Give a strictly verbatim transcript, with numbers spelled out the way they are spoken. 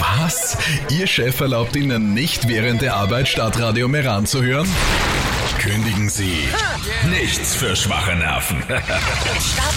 Was? Ihr Chef erlaubt Ihnen nicht während der Arbeit Stadtradio Meran zu hören? Kündigen Sie. Nichts für schwache Nerven. Start